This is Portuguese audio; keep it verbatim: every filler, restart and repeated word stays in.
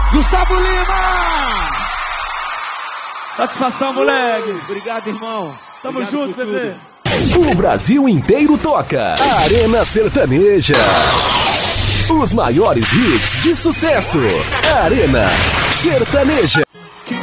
Gustavo Lima! Satisfação, moleque. Obrigado, irmão. Tamo Obrigado junto, bebê. O Brasil inteiro toca. Arena Sertaneja. Os maiores hits de sucesso. Arena Sertaneja.